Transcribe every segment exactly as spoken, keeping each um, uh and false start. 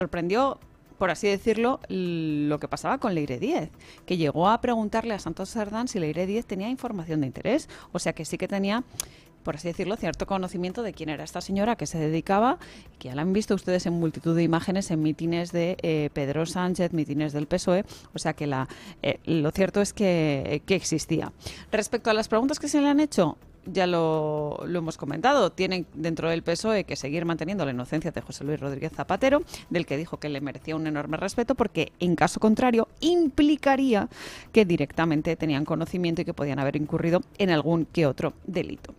sorprendió, por así decirlo, lo que pasaba con Leire Díez, que llegó a preguntarle a Santos Cerdán si Leire Díez tenía información de interés, o sea que sí que tenía, por así decirlo, cierto conocimiento de quién era esta señora, a qué se dedicaba, que ya la han visto ustedes en multitud de imágenes, en mítines de eh, Pedro Sánchez, mítines del P S O E, o sea que la, eh, lo cierto es que, que existía. Respecto a las preguntas que se le han hecho, ya lo, lo hemos comentado, tienen dentro del P S O E que seguir manteniendo la inocencia de José Luis Rodríguez Zapatero, del que dijo que le merecía un enorme respeto, porque en caso contrario implicaría que directamente tenían conocimiento y que podían haber incurrido en algún que otro delito.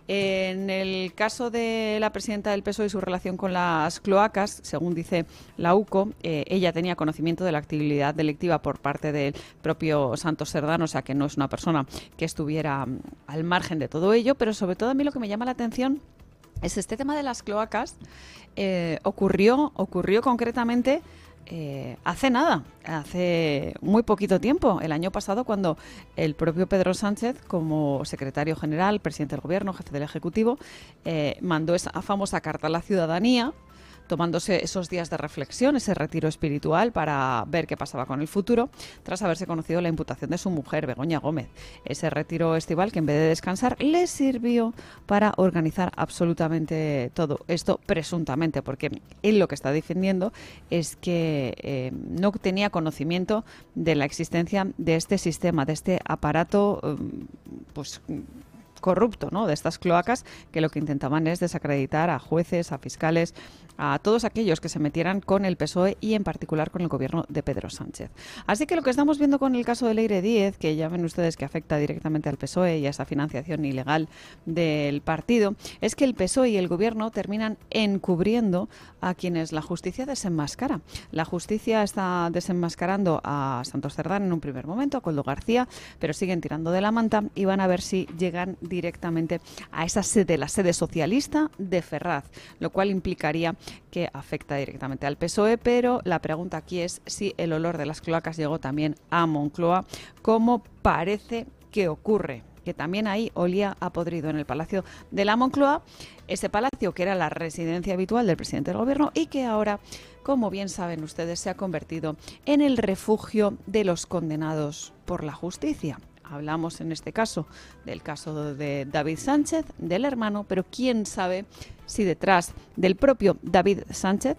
En el caso de la presidenta del P S O E y su relación con las cloacas, según dice la U C O, eh, ella tenía conocimiento de la actividad delictiva por parte del propio Santos Cerdán, o sea que no es una persona que estuviera al margen de todo ello, pero sobre todo a mí lo que me llama la atención es este tema de las cloacas. Eh, ocurrió, ocurrió concretamente eh, hace nada, hace muy poquito tiempo, el año pasado, cuando el propio Pedro Sánchez, como secretario general, presidente del gobierno, jefe del Ejecutivo, eh, mandó esa famosa carta a la ciudadanía, tomándose esos días de reflexión, ese retiro espiritual para ver qué pasaba con el futuro, tras haberse conocido la imputación de su mujer, Begoña Gómez. Ese retiro estival que en vez de descansar le sirvió para organizar absolutamente todo esto, presuntamente, porque él lo que está defendiendo es que eh, no tenía conocimiento de la existencia de este sistema, de este aparato, eh, pues corrupto, ¿no?, de estas cloacas, que lo que intentaban es desacreditar a jueces, a fiscales, a todos aquellos que se metieran con el P S O E y en particular con el gobierno de Pedro Sánchez. Así que lo que estamos viendo con el caso de Leire Díez, que ya ven ustedes que afecta directamente al P S O E y a esa financiación ilegal del partido, es que el P S O E y el gobierno terminan encubriendo a quienes la justicia desenmascara. La justicia está desenmascarando a Santos Cerdán en un primer momento, a Koldo García, pero siguen tirando de la manta y van a ver si llegan directamente a esa sede, la sede socialista de Ferraz, lo cual implicaría que afecta directamente al P S O E, pero la pregunta aquí es si el olor de las cloacas llegó también a Moncloa, como parece que ocurre, que también ahí olía a podrido en el Palacio de la Moncloa, ese palacio que era la residencia habitual del presidente del gobierno y que ahora, como bien saben ustedes, se ha convertido en el refugio de los condenados por la justicia. Hablamos en este caso del caso de David Sánchez, del hermano, pero quién sabe si detrás del propio David Sánchez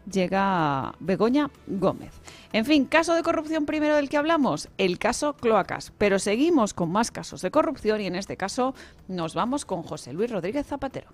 llega Begoña Gómez. En fin, caso de corrupción primero del que hablamos, el caso Cloacas, pero seguimos con más casos de corrupción y en este caso nos vamos con José Luis Rodríguez Zapatero.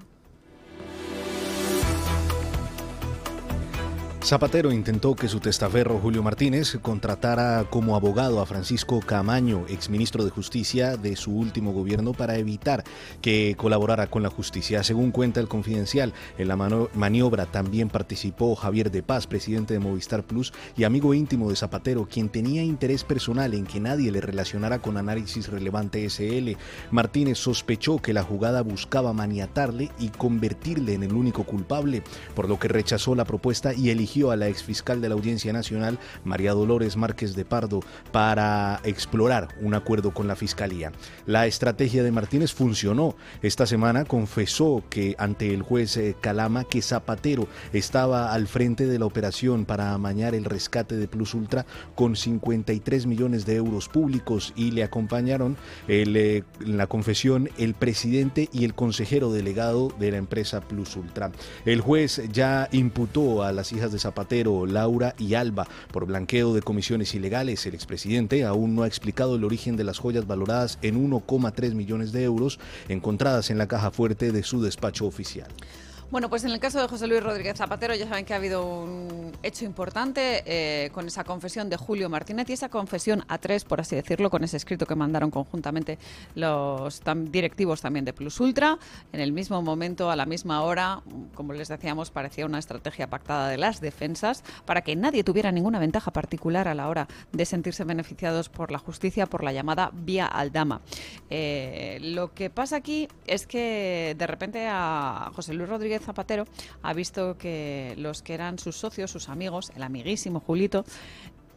Zapatero intentó que su testaferro Julio Martínez contratara como abogado a Francisco Camaño, exministro de Justicia de su último gobierno, para evitar que colaborara con la justicia. Según cuenta el Confidencial, en la maniobra también participó Javier de Paz, presidente de Movistar Plus y amigo íntimo de Zapatero, quien tenía interés personal en que nadie le relacionara con Análisis Relevante S L. Martínez sospechó que la jugada buscaba maniatarle y convertirle en el único culpable, por lo que rechazó la propuesta y eligió a la exfiscal de la Audiencia Nacional, María Dolores Márquez de Pardo, para explorar un acuerdo con la Fiscalía. La estrategia de Martínez funcionó. Esta semana confesó que ante el juez Calama que Zapatero estaba al frente de la operación para amañar el rescate de Plus Ultra con cincuenta y tres millones de euros públicos y le acompañaron el, eh, en la confesión el presidente y el consejero delegado de la empresa Plus Ultra. El juez ya imputó a las hijas de Zapatero, Laura y Alba, por blanqueo de comisiones ilegales. El expresidente aún no ha explicado el origen de las joyas valoradas en uno coma tres millones de euros encontradas en la caja fuerte de su despacho oficial. Bueno, pues en el caso de José Luis Rodríguez Zapatero ya saben que ha habido un hecho importante eh, con esa confesión de Julio Martínez y esa confesión a tres, por así decirlo, con ese escrito que mandaron conjuntamente los tam- directivos también de Plus Ultra. En el mismo momento, a la misma hora, como les decíamos, parecía una estrategia pactada de las defensas para que nadie tuviera ninguna ventaja particular a la hora de sentirse beneficiados por la justicia, por la llamada vía Aldama. Eh, lo que pasa aquí es que de repente a José Luis Rodríguez Zapatero ha visto que los que eran sus socios, sus amigos, el amiguísimo Julito,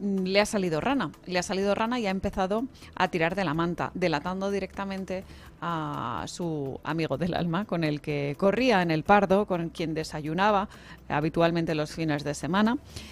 le ha salido rana, le ha salido rana y ha empezado a tirar de la manta, delatando directamente a su amigo del alma, con el que corría en el Pardo, con quien desayunaba habitualmente los fines de semana,